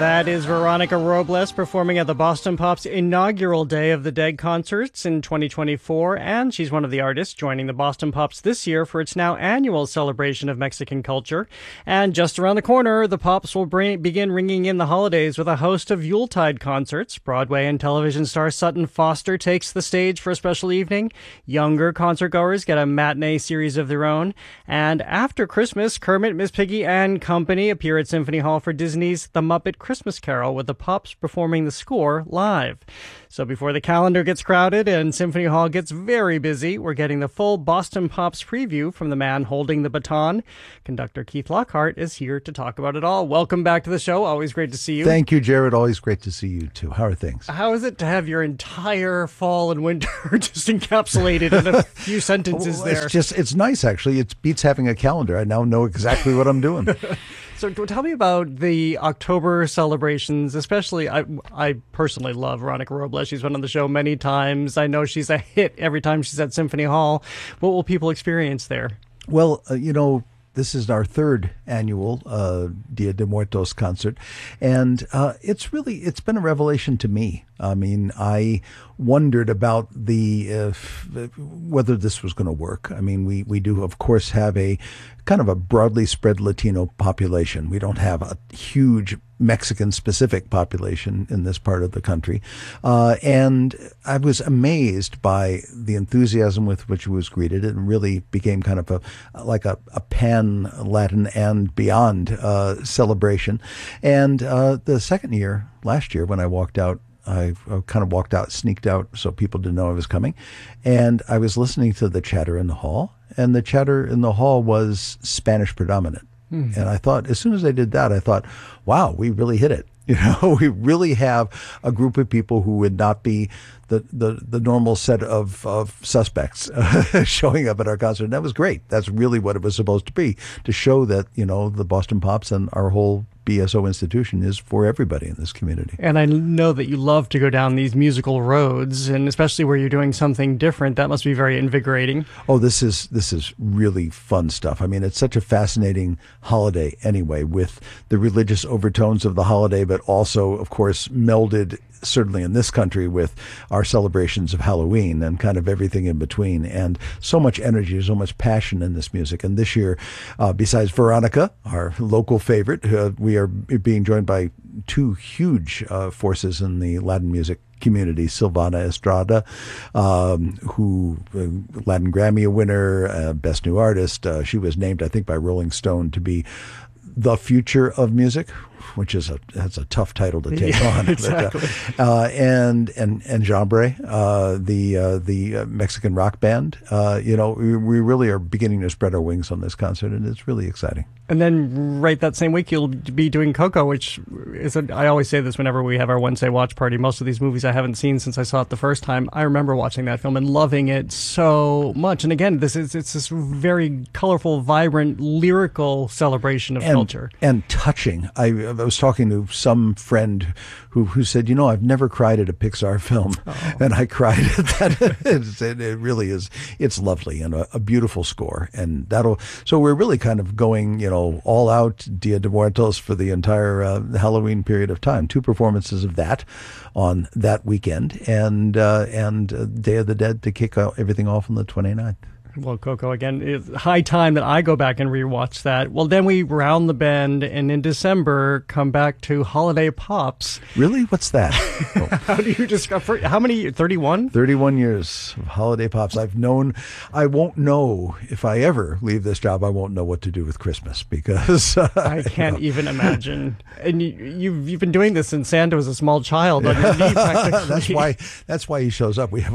That is Veronica Robles performing at the Boston Pops inaugural Day of the Dead concerts in 2024, and she's one of the artists joining the Boston Pops this year for its now annual celebration of Mexican culture. And just around the corner, the Pops will begin ringing in the holidays with a host of Yuletide concerts. Broadway and television star Sutton Foster takes the stage for a special evening. Younger concertgoers get a matinee series of their own. And after Christmas, Kermit, Miss Piggy, and company appear at Symphony Hall for Disney's The Muppet Christmas Carol, with the Pops performing the score live. So before the calendar gets crowded and Symphony Hall gets very busy, we're getting the full Boston Pops preview from the man holding the baton. Conductor Keith Lockhart is here to talk about it all. Welcome back to the show. Always great to see you. Thank you, Jared. Always great to see you, too. How are things? How is it to have your entire fall and winter just encapsulated in a few sentences there? It's nice, actually. It beats having a calendar. I now know exactly what I'm doing. So tell me about the October celebrations, especially I personally love Veronica Robles. She's been on the show many times. I know she's a hit every time she's at Symphony Hall. What will people experience there? Well, this is our third annual Dia de Muertos concert, and it's been a revelation to me. I mean, I wondered about whether this was going to work. I mean, we do, of course, have a kind of a broadly spread Latino population. We don't have a huge Mexican-specific population in this part of the country. And I was amazed by the enthusiasm with which it was greeted. It really became kind of a pan-Latin and beyond celebration. And the second year, last year, when I walked out, I kind of walked out, sneaked out, so people didn't know I was coming. And I was listening to the chatter in the hall, and the chatter in the hall was Spanish predominant. And I thought, as soon as I did that, I thought, wow, we really hit it. We really have a group of people who would not be the normal set of suspects showing up at our concert. And that was great. That's really what it was supposed to be, to show that, the Boston Pops and our whole BSO institution is for everybody in this community. And I know that you love to go down these musical roads, and especially where you're doing something different, that must be very invigorating. Oh, this is really fun stuff. I mean, it's such a fascinating holiday anyway, with the religious overtones of the holiday, but also, of course, melded certainly in this country with our celebrations of Halloween and kind of everything in between, and so much energy, so much passion in this music. And this year, besides Veronica, our local favorite, we are being joined by two huge forces in the Latin music community. Silvana Estrada, who Latin Grammy winner, Best New Artist. She was named, I think, by Rolling Stone to be the future of music, which is that's a tough title to take on. Exactly. And Enjambre, the Mexican rock band. We really are beginning to spread our wings on this concert, and it's really exciting. And then right that same week, you'll be doing Coco, which is I always say this whenever we have our Wednesday watch party. Most of these movies I haven't seen since I saw it the first time. I remember watching that film and loving it so much. And again, it's this very colorful, vibrant, lyrical celebration of culture. And touching. I was talking to some friend who said, I've never cried at a Pixar film. Oh. And I cried at that. It really is. It's lovely and a beautiful score. And so we're really kind of going, all out Dia de Muertos for the entire Halloween period of time. 2 performances of that on that weekend, and Day of the Dead to kick everything off on the 29th. Well, Coco, again, it's high time that I go back and rewatch that. Well, then we round the bend, and in December, come back to Holiday Pops. Really? What's that? How do you discover? How many? 31? 31 years of Holiday Pops. I won't know if I ever leave this job. I won't know what to do with Christmas, because I can't even imagine. And you've been doing this since Santa was a small child on your knee, practically. That's why he shows up. We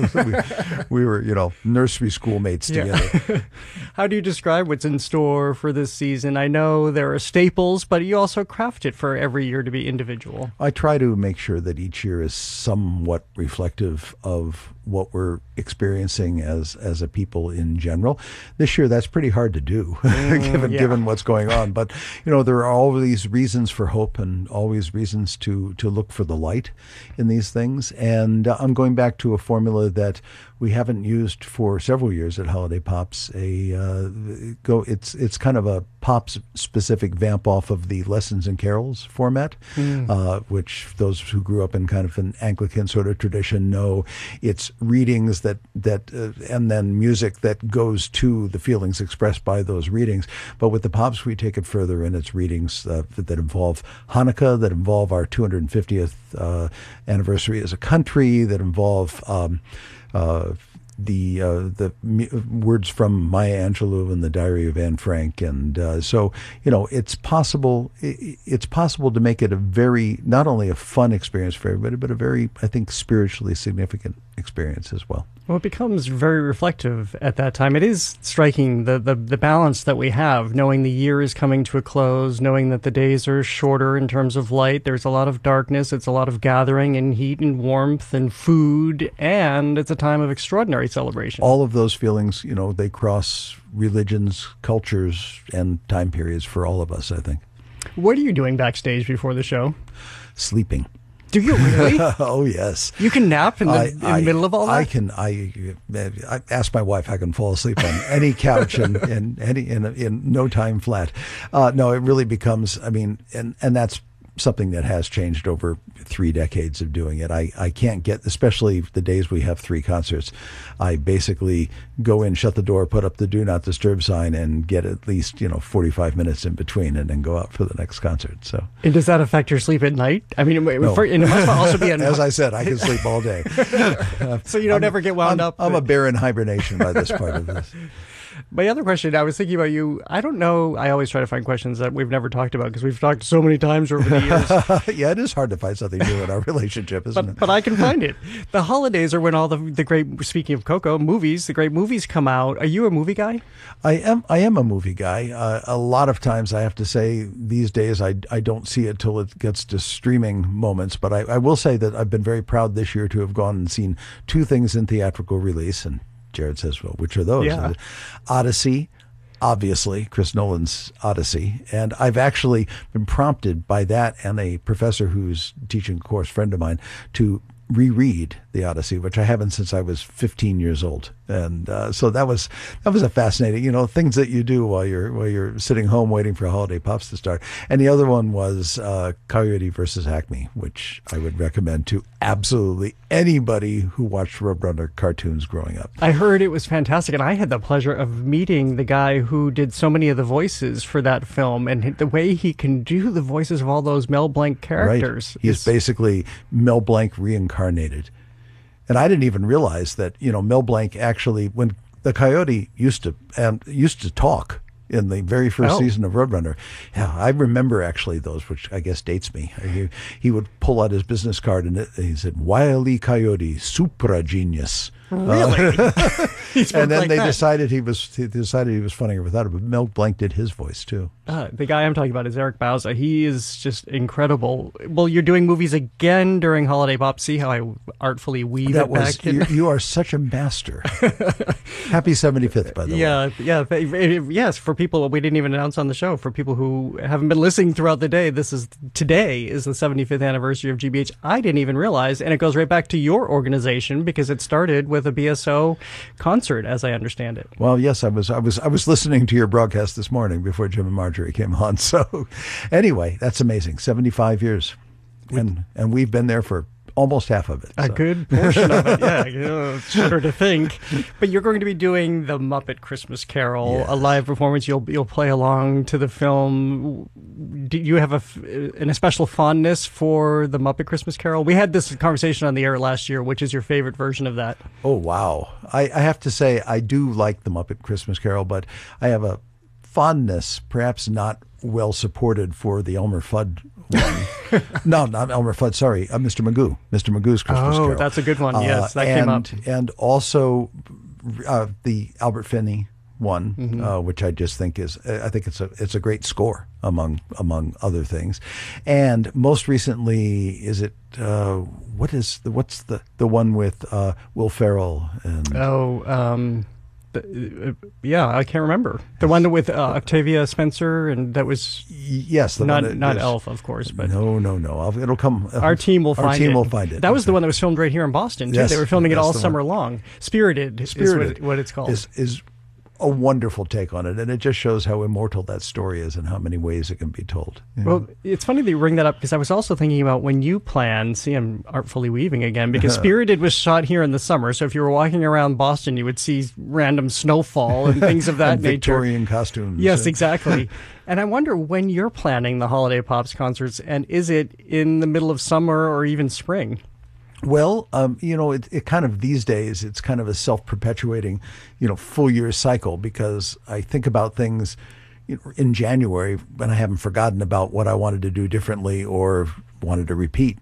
were nursery school mates together. Yeah. How do you describe what's in store for this season? I know there are staples, but you also craft it for every year to be individual. I try to make sure that each year is somewhat reflective of what we're experiencing as a people in general. This year, that's pretty hard to do, given what's going on. But, there are always reasons for hope and always reasons to look for the light in these things. And I'm going back to a formula that we haven't used for several years, years at Holiday Pops. It's kind of a Pops specific vamp off of the Lessons and Carols format, which those who grew up in kind of an Anglican sort of tradition know. It's readings that and then music that goes to the feelings expressed by those readings. But with the Pops, we take it further, and it's readings that involve Hanukkah, that involve our 250th anniversary as a country, that involve the words from Maya Angelou and the Diary of Anne Frank, and so it's possible. It's possible to make it a very, not only a fun experience for everybody, but a very, I think, spiritually significant experience as well. Well, it becomes very reflective at that time. It is striking, the balance that we have, knowing the year is coming to a close, knowing that the days are shorter in terms of light. There's a lot of darkness. It's a lot of gathering and heat and warmth and food, and it's a time of extraordinary celebration. All of those feelings, they cross religions, cultures, and time periods for all of us, I think. What are you doing backstage before the show? Sleeping. Do you really? Oh, yes. You can nap in the middle of all that? I ask my wife, I can fall asleep on any couch in no time flat. No, it really becomes, and that's something that has changed over 3 decades of doing it. I can't get, especially the days we have 3 concerts, I basically go in, shut the door, put up the do not disturb sign, and get at least 45 minutes in between, and then go out for the next concert. So, and does that affect your sleep at night? I mean, no. It must also be as I said, I can sleep all day. So you don't ever get wound up. I'm a bear in hibernation by this part of this. My other question, I was thinking about you. I don't know. I always try to find questions that we've never talked about because we've talked so many times over the years. Yeah, it is hard to find something new in our relationship, isn't it? But I can find it. The holidays are when all the great, speaking of Coco, movies, the great movies come out. Are you a movie guy? I am a movie guy. A lot of times I have to say these days I don't see it till it gets to streaming moments. But I will say that I've been very proud this year to have gone and seen 2 things in theatrical release, and Jared says, well, which are those? Yeah. Odyssey, obviously, Chris Nolan's Odyssey. And I've actually been prompted by that and a professor who's teaching a course, friend of mine, to reread the Odyssey, which I haven't since I was 15 years old. And so that was a fascinating, things that you do while you're sitting home waiting for Holiday Pops to start. And the other one was Coyote versus Acme, which I would recommend to absolutely anybody who watched Roadrunner cartoons growing up. I heard it was fantastic, and I had the pleasure of meeting the guy who did so many of the voices for that film, and the way he can do the voices of all ththose Mel Blanc characters. Right. He's basically Mel Blanc reincarnated. And I didn't even realize that, Mel Blanc actually, when the Coyote used to talk in the very first season of Roadrunner. Yeah, I remember actually those, which I guess dates me. He would pull out his business card and he said, Wile E. Coyote, supra genius. Really? And then they decided he was funnier without it. But Mel Blanc did his voice too. The guy I'm talking about is Eric Bauza. He is just incredible. Well, you're doing movies again during Holiday Pop. See how I artfully weave it back in? You are such a master. Happy 75th, by the way. Yes, for people we didn't even announce on the show. For people who haven't been listening throughout the day, today is the 75th anniversary of GBH. I didn't even realize, and it goes right back to your organization because it started with a BSO concert, as I understand it. Well, yes, I was listening to your broadcast this morning before Jim and Marjorie came on. So, anyway, that's amazing. 75 years, and we've been there for almost half of it. A good portion of it, yeah. It's harder to think. But you're going to be doing the Muppet Christmas Carol, yes. A live performance. You'll play along to the film. Do you have a special fondness for the Muppet Christmas Carol? We had this conversation on the air last year. Which is your favorite version of that? Oh, wow. I have to say, I do like the Muppet Christmas Carol, but I have a fondness, perhaps not well supported, for the Elmer Fudd one. No, not Elmer Fudd, sorry. Mr. Magoo. Mr. Magoo's Christmas Carol. Oh, that's a good one. Yes, that came up. And also the Albert Finney one, which I just think it's a great score among other things. And most recently, is it what's the one with Will Ferrell and Yeah, I can't remember. The one with Octavia Spencer, and that was yes, the not one that, not yes. Elf, of course, but No. It'll come. our team will find it. Our team will find it. That was the one that was filmed right here in Boston, too. Yes, They were filming it that's all the summer one. long. Spirited is what it's called. Is a wonderful take on it, and it just shows how immortal that story is and how many ways it can be told. You know? Well, it's funny that you bring that up because I was also thinking about when you plan. See, I'm artfully weaving again because Spirited was shot here in the summer. So if you were walking around Boston, you would see random snowfall and things of that and nature. Victorian costumes. Yes, exactly. And I wonder when you're planning the Holiday Pops concerts, and is it in the middle of summer or even spring? Well, it kind of these days, it's kind of a self-perpetuating, full year cycle because I think about things in January when I haven't forgotten about what I wanted to do differently or wanted to repeat.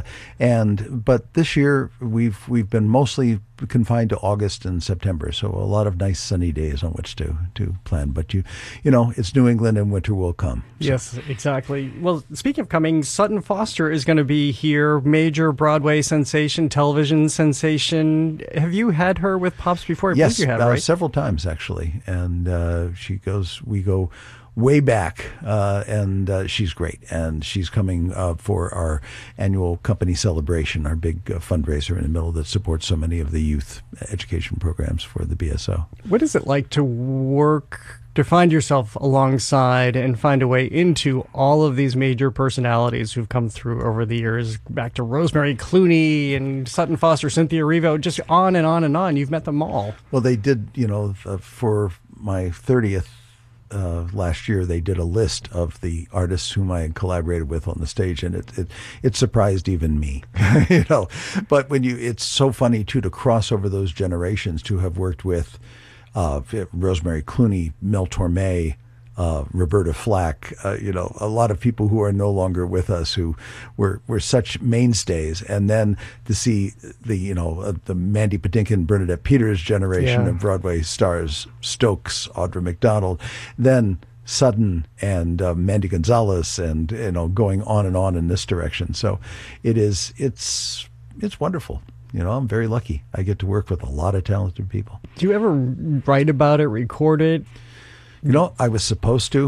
But this year we've been mostly confined to August and September, so a lot of nice sunny days on which to plan. But it's New England and winter will come. So. Yes, exactly. Well, speaking of coming, Sutton Foster is going to be here, major Broadway sensation, television sensation. Have you had her with Pops before? I Yes, believe you have, right? several times actually, and we go way back, and she's great. And she's coming for our annual company celebration, our big fundraiser in the middle that supports so many of the youth education programs for the BSO. What is it like to find yourself alongside and find a way into all of these major personalities who've come through over the years, back to Rosemary Clooney and Sutton Foster, Cynthia Erivo, just on and on and on. You've met them all. Well, they did, for my 30th last year, they did a list of the artists whom I had collaborated with on the stage, and it surprised even me, But it's so funny too to cross over those generations, to have worked with Rosemary Clooney, Mel Torme, Roberta Flack, a lot of people who are no longer with us who were such mainstays, and then to see the Mandy Patinkin, Bernadette Peters generation of Broadway stars, Stokes, Audra McDonald, then Sutton and Mandy Gonzalez, and going on and on in this direction. So it's wonderful. I'm very lucky. I get to work with a lot of talented people. Do you ever write about it, record it? I was supposed to.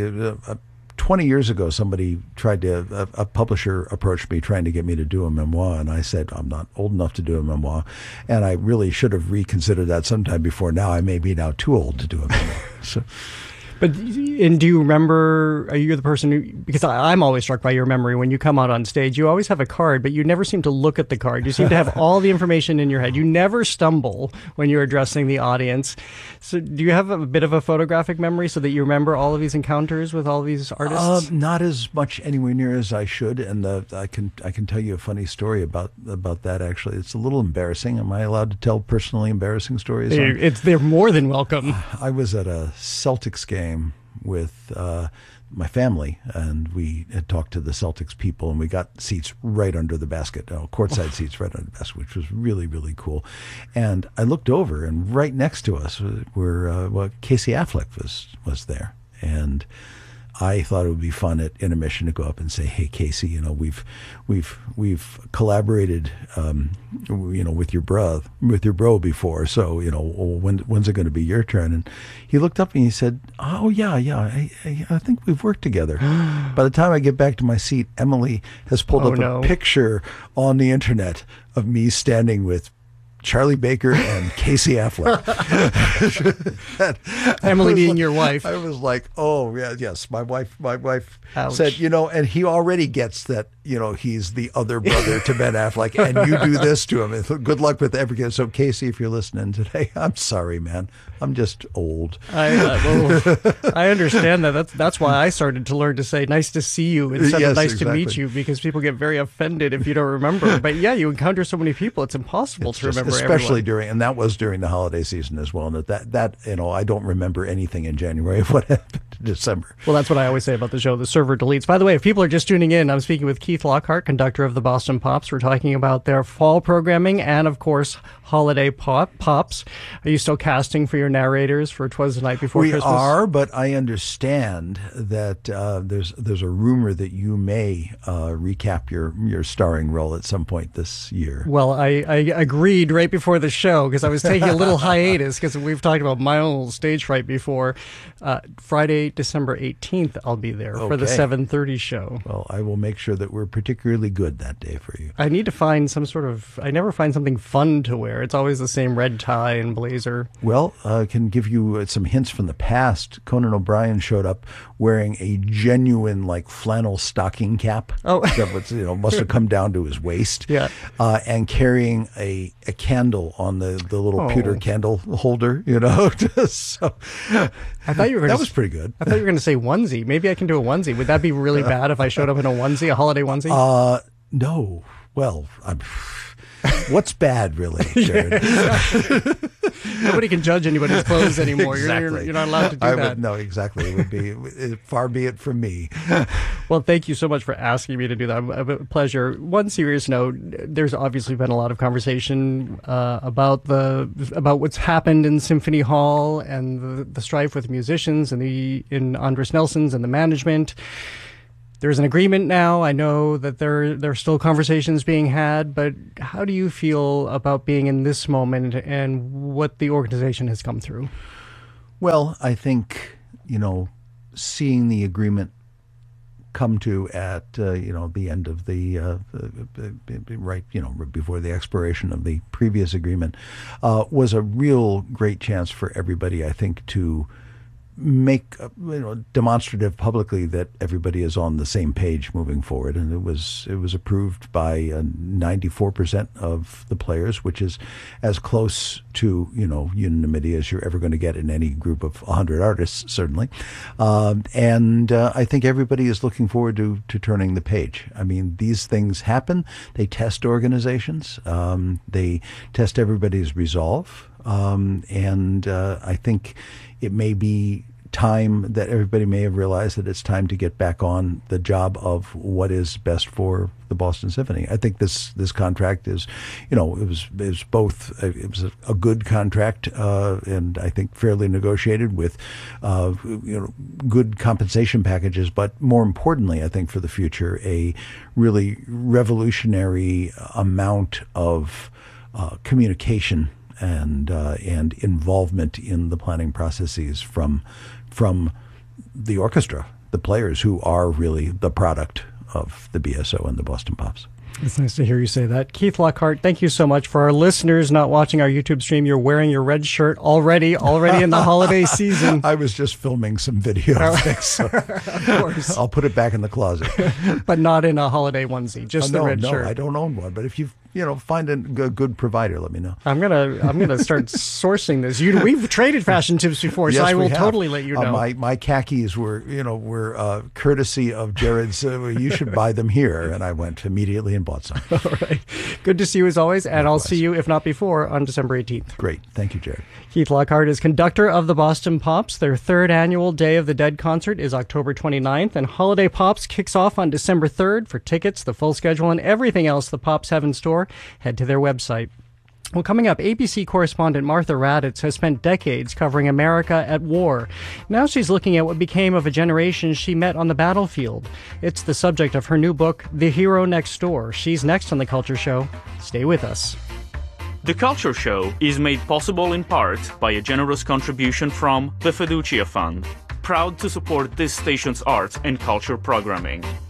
20 years ago, somebody a publisher approached me trying to get me to do a memoir, and I said, I'm not old enough to do a memoir, and I really should have reconsidered that sometime before now. I may be now too old to do a memoir. So. And do you remember, are you the person who, because I'm always struck by your memory when you come out on stage, you always have a card, but you never seem to look at the card. You seem to have all the information in your head. You never stumble when you're addressing the audience. So do you have a bit of a photographic memory so that you remember all of these encounters with all these artists? Not as much anywhere near as I should. And I can tell you a funny story about that, actually. It's a little embarrassing. Am I allowed to tell personally embarrassing stories? They're more than welcome. I was at a Celtics game with my family, and we had talked to the Celtics people, and we got seats right under the basket, courtside seats right under the basket, which was really, really cool. And I looked over, and right next to us were Casey Affleck was there, and I thought it would be fun at intermission to go up and say, "Hey, Casey, we've collaborated, with your bro before. So, when's it going to be your turn?" And he looked up and he said, "Oh yeah, I think we've worked together." By the time I get back to my seat, Emily has pulled up a picture on the internet of me standing with Charlie Baker and Casey Affleck. Emily being your wife. I was like, oh, yeah, yes. My wife Ouch. said, and he already gets that, he's the other brother to Ben Affleck, and you do this to him. And good luck with everything. So, Casey, if you're listening today, I'm sorry, man. I'm just old. I understand that. That's why I started to learn to say "nice to see you" instead of "nice to meet you," because people get very offended if you don't remember. But yeah, you encounter so many people; it's impossible to remember. Especially everyone. And that was during the holiday season as well. And that I don't remember anything in January of what happened in December. Well, that's what I always say about the show. The server deletes. By the way, if people are just tuning in, I'm speaking with Keith Lockhart, conductor of the Boston Pops. We're talking about their fall programming and, of course, holiday pops. Are you still casting for your narrators for "'Twas the Night Before Christmas"? We are, but I understand that there's a rumor that you may recap your starring role at some point this year. Well, I agreed right right before the show because I was taking a little hiatus because we've talked about my own stage fright before. Friday, December 18th, I'll be there for the 7:30 show. Well, I will make sure that we're particularly good that day for you. I need to find I never find something fun to wear. It's always the same red tie and blazer. Well, I can give you some hints from the past. Conan O'Brien showed up wearing a genuine, like, flannel stocking cap. Oh. That was, must have come down to his waist. Yeah. And carrying a candle on the little pewter candle holder, So I thought you were that was pretty good. I thought you were going to say onesie. Maybe I can do a onesie. Would that be really bad if I showed up in a onesie, a holiday onesie? No. Well, what's bad, really, Jared? Nobody can judge anybody's clothes anymore. Exactly. You're not allowed to do that. No, exactly. It would be far be it from me. Well, thank you so much for asking me to do that. A pleasure. One serious note: there's obviously been a lot of conversation about what's happened in Symphony Hall and the strife with musicians and in Andres Nelson's and the management. There's an agreement now. I know that there are still conversations being had, but how do you feel about being in this moment and what the organization has come through? Well, I think, seeing the agreement come to at, the end of before the expiration of the previous agreement, was a real great chance for everybody, I think, to make demonstrative publicly that everybody is on the same page moving forward, and it was approved by 94% of the players, which is as close to unanimity as you're ever going to get in any group of 100 artists, certainly. And I think everybody is looking forward to turning the page. I mean, these things happen. They test organizations. They test everybody's resolve. And I think it may be time that everybody may have realized that it's time to get back on the job of what is best for the Boston Symphony. I think this contract is, it was a good contract, and I think fairly negotiated with, good compensation packages. But more importantly, I think for the future, a really revolutionary amount of communication and involvement in the planning processes from the orchestra, the players who are really the product of the BSO and the Boston Pops. It's nice to hear you say that. Keith Lockhart, thank you so much. For our listeners not watching our YouTube stream, you're wearing your red shirt already in the holiday season. I was just filming some video of this, so of course. I'll put it back in the closet. But not in a holiday onesie, just the red shirt. No, I don't own one, but if you've find a good provider, let me know. I'm gonna start sourcing this. We've traded fashion tips before, yes, so I will totally let you know. My khakis were courtesy of Jared's. You should buy them here, and I went immediately and bought some. All right, good to see you as always, and I'll see you, if not before, on December 18th. Great, thank you, Jared. Keith Lockhart is conductor of the Boston Pops. Their third annual Day of the Dead concert is October 29th, and Holiday Pops kicks off on December 3rd. For tickets, the full schedule, and everything else the Pops have in store, head to their website. Well, coming up, ABC correspondent Martha Raddatz has spent decades covering America at war. Now she's looking at what became of a generation she met on the battlefield. It's the subject of her new book, The Hero Next Door. She's next on The Culture Show. Stay with us. The Culture Show is made possible in part by a generous contribution from the Fiducia Fund, proud to support this station's arts and culture programming.